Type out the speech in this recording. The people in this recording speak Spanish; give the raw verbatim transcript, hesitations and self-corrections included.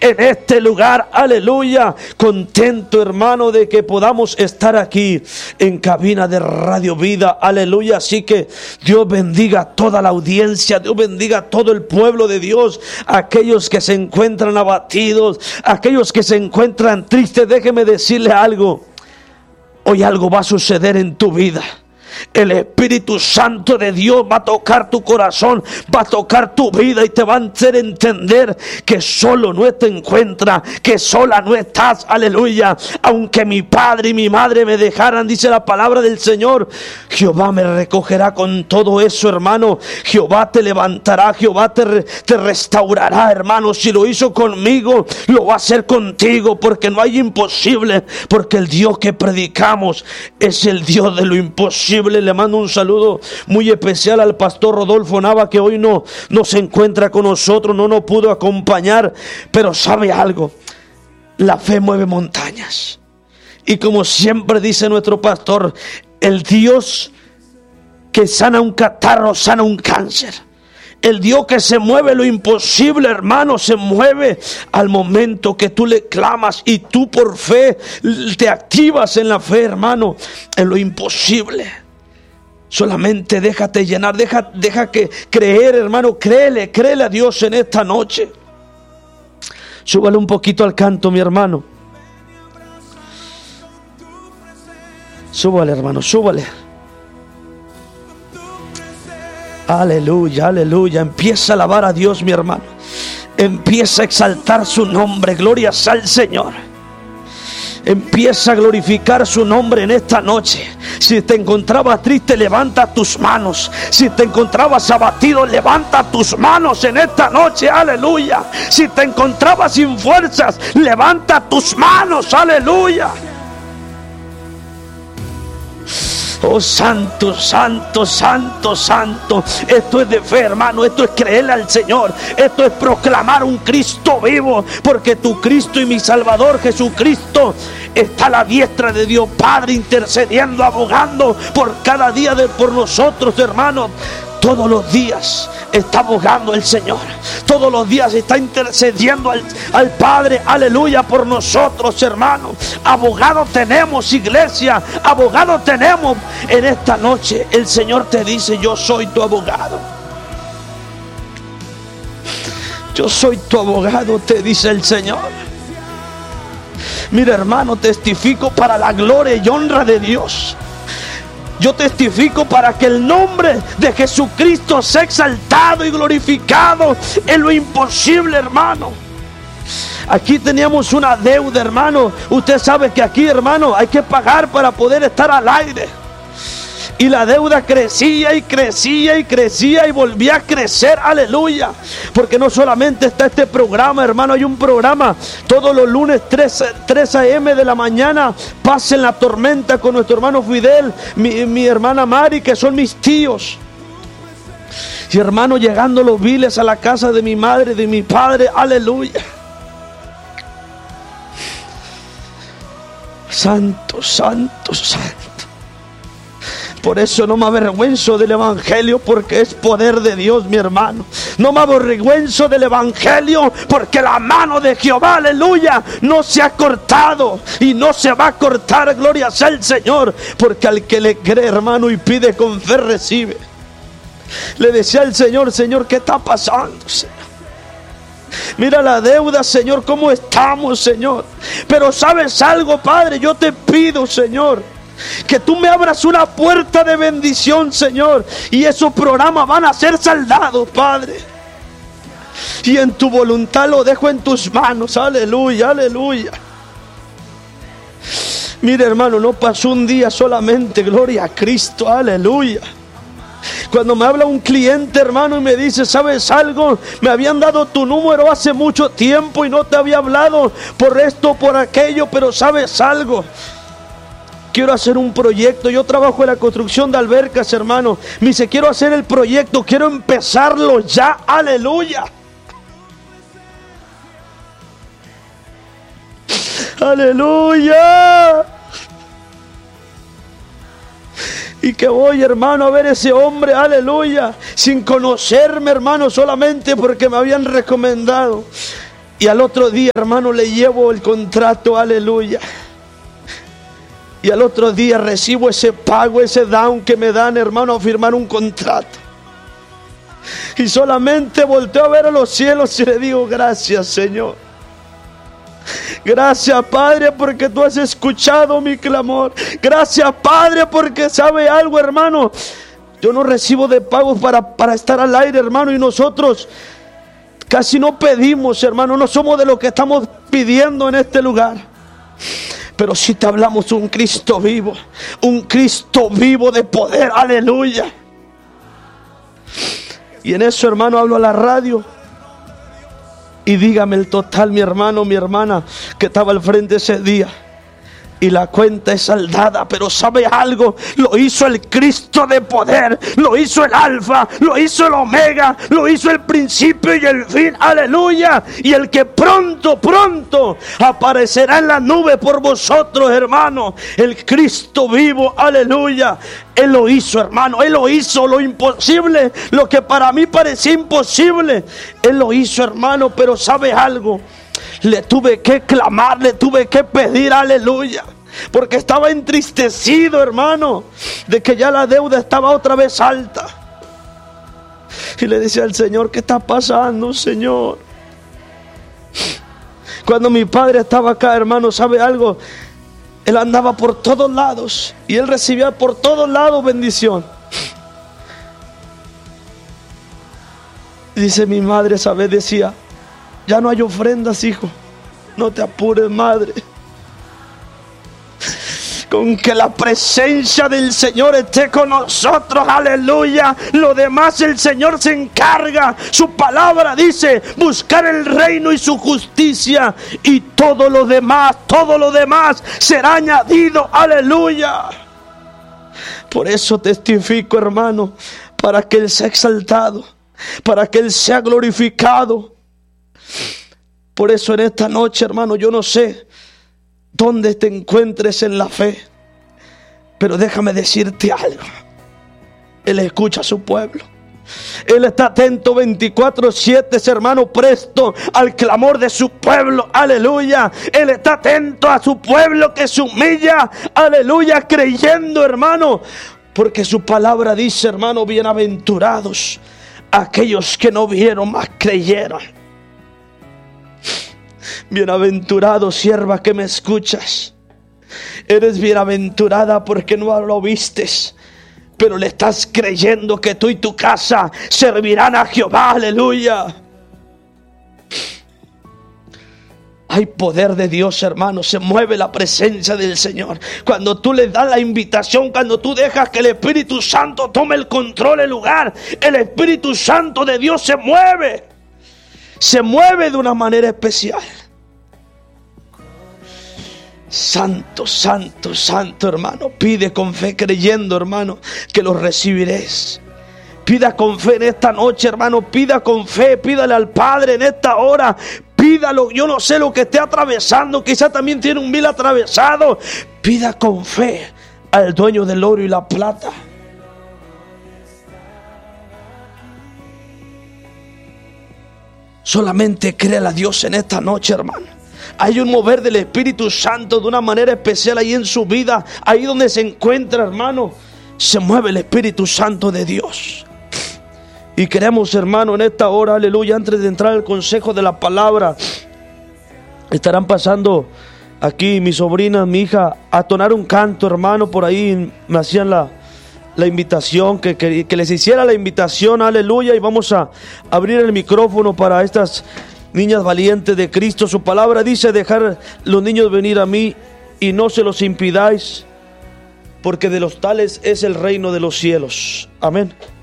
en este lugar. Aleluya. Contento, hermano, de que podamos estar aquí en cabina de Radio Vida. Aleluya. Así que Dios bendiga a toda la audiencia. Dios bendiga a todo el pueblo de Dios. Aquellos que se encuentran abatidos, aquellos que se encuentran tristes. Déjeme decirle algo. Hoy algo va a suceder en tu vida. El Espíritu Santo de Dios va a tocar tu corazón, va a tocar tu vida y te va a hacer entender que solo no te encuentras, que sola no estás. Aleluya. Aunque mi padre y mi madre me dejaran, dice la palabra del Señor, Jehová me recogerá con todo eso, hermano. Jehová te levantará, Jehová te, te restaurará, hermano. Si lo hizo conmigo, lo va a hacer contigo, porque no hay imposible, porque el Dios que predicamos es el Dios de lo imposible. Le mando un saludo muy especial al pastor Rodolfo Nava, que hoy no, no se encuentra con nosotros, no nos pudo acompañar, pero sabe algo, la fe mueve montañas. Y como siempre dice nuestro pastor, el Dios que sana un catarro, sana un cáncer. El Dios que se mueve lo imposible, hermano, se mueve al momento que tú le clamas y tú por fe te activas en la fe, hermano, en lo imposible. Solamente déjate llenar, deja, deja que creer, hermano, créele, créele a Dios en esta noche. Súbale un poquito al canto, mi hermano. Súbale, hermano, súbale. Aleluya, aleluya. Empieza a alabar a Dios, mi hermano. Empieza a exaltar su nombre. Gloria al Señor. Empieza a glorificar su nombre en esta noche. Si te encontrabas triste, levanta tus manos. Si te encontrabas abatido, levanta tus manos en esta noche. Aleluya. Si te encontrabas sin fuerzas, levanta tus manos. Aleluya. Oh, santo, santo, santo, santo. Esto es de fe, hermano. Esto es creerle al Señor. Esto es proclamar un Cristo vivo. Porque tu Cristo y mi Salvador Jesucristo está a la diestra de Dios Padre, intercediendo, abogando por cada día de por nosotros, hermanos. Todos los días está abogando el Señor. Todos los días está intercediendo al, al Padre, aleluya, por nosotros, hermanos. Abogado tenemos, iglesia. Abogado tenemos. En esta noche el Señor te dice: yo soy tu abogado. Yo soy tu abogado, te dice el Señor. Mira, hermano, testifico para la gloria y honra de Dios. Yo testifico para que el nombre de Jesucristo sea exaltado y glorificado en lo imposible, hermano. Aquí teníamos una deuda, hermano. Usted sabe que aquí, hermano, hay que pagar para poder estar al aire. Y la deuda crecía y crecía y crecía y volvía a crecer, aleluya. Porque no solamente está este programa, hermano, hay un programa todos los lunes tres a eme de la mañana. Pasen la tormenta con nuestro hermano Fidel, mi, mi hermana Mari, que son mis tíos. Y hermano, llegando los viles a la casa de mi madre, de mi padre, aleluya. Santo, santo, santo. Por eso no me avergüenzo del Evangelio, porque es poder de Dios, mi hermano. No me avergüenzo del Evangelio, porque la mano de Jehová, aleluya, no se ha cortado y no se va a cortar. Gloria sea el Señor, porque al que le cree, hermano, y pide con fe, recibe. Le decía al Señor: Señor, ¿qué está pasando, Señor? Mira la deuda, Señor, cómo estamos, Señor. Pero ¿sabes algo, Padre? Yo te pido, Señor, que tú me abras una puerta de bendición, Señor, y esos programas van a ser saldados, Padre. Y en tu voluntad lo dejo en tus manos, aleluya, aleluya. Mira, hermano, no pasó un día solamente, gloria a Cristo, aleluya. Cuando me habla un cliente, hermano, y me dice: ¿sabes algo? Me habían dado tu número hace mucho tiempo y no te había hablado por esto, por aquello, pero ¿sabes algo? Quiero hacer un proyecto. Yo trabajo en la construcción de albercas, hermano. Me dice: quiero hacer el proyecto, quiero empezarlo ya, aleluya. Aleluya. Y que voy, hermano, a ver ese hombre, aleluya, sin conocerme, hermano, solamente porque me habían recomendado. Y al otro día, hermano, le llevo el contrato, aleluya. Y al otro día recibo ese pago, ese down que me dan, hermano, a firmar un contrato. Y solamente volteo a ver a los cielos y le digo, gracias, Señor. Gracias, Padre, porque tú has escuchado mi clamor. Gracias, Padre, porque sabe algo, hermano. Yo no recibo de pagos para, para estar al aire, hermano. Y nosotros casi no pedimos, hermano. No somos de lo que estamos pidiendo en este lugar. Pero si te hablamos un Cristo vivo, un Cristo vivo de poder, aleluya. Y en eso, hermano, hablo a la radio. Y dígame el total, mi hermano, mi hermana, que estaba al frente ese día. Y la cuenta es saldada, pero ¿sabe algo? Lo hizo el Cristo de poder, lo hizo el Alfa, lo hizo el Omega, lo hizo el principio y el fin, aleluya. Y el que pronto, pronto aparecerá en la nube por vosotros, hermano, el Cristo vivo, aleluya. Él lo hizo, hermano, Él lo hizo, lo imposible, lo que para mí parecía imposible, Él lo hizo, hermano. Pero ¿sabe algo? Le tuve que clamar, le tuve que pedir, aleluya. Porque estaba entristecido, hermano, de que ya la deuda estaba otra vez alta. Y le decía al Señor, ¿qué está pasando, Señor? Cuando mi padre estaba acá, hermano, ¿sabe algo? Él andaba por todos lados y él recibía por todos lados bendición. Dice mi madre, esa vez decía, ya no hay ofrendas, hijo, no te apures, madre. Con que la presencia del Señor esté con nosotros, aleluya. Lo demás el Señor se encarga. Su palabra dice, buscar el reino y su justicia, y todo lo demás, todo lo demás será añadido, aleluya. Por eso testifico, hermano, para que Él sea exaltado, para que Él sea glorificado. Por eso en esta noche, hermano, yo no sé dónde te encuentres en la fe, pero déjame decirte algo. Él escucha a su pueblo. Él está atento veinticuatro siete, hermano, presto al clamor de su pueblo, aleluya. Él está atento a su pueblo que se humilla, aleluya, creyendo, hermano, porque su palabra dice, hermano, bienaventurados aquellos que no vieron, mas creyeron. Bienaventurado, sierva que me escuchas. Eres bienaventurada porque no lo vistes, pero le estás creyendo que tú y tu casa servirán a Jehová, aleluya. Hay poder de Dios, hermano. Se mueve la presencia del Señor cuando tú le das la invitación, cuando tú dejas que el Espíritu Santo tome el control del lugar. El Espíritu Santo de Dios se mueve, se mueve de una manera especial. Santo, santo, santo, hermano. Pide con fe, creyendo, hermano, que lo recibiréis. Pida con fe en esta noche, hermano. Pida con fe, pídale al Padre en esta hora. Pídalo, yo no sé lo que esté atravesando. Quizá también tiene un mil atravesado. Pida con fe al dueño del oro y la plata. Solamente créale a Dios en esta noche, hermano. Hay un mover del Espíritu Santo de una manera especial ahí en su vida. Ahí donde se encuentra, hermano, se mueve el Espíritu Santo de Dios. Y queremos, hermano, en esta hora, aleluya, antes de entrar al consejo de la palabra, estarán pasando aquí mi sobrina, mi hija, a tonar un canto, hermano. Por ahí me hacían la, la invitación, que, que, que les hiciera la invitación, aleluya. Y vamos a abrir el micrófono para estas niñas valientes de Cristo. Su palabra dice, dejar los niños venir a mí y no se los impidáis, porque de los tales es el reino de los cielos. Amén.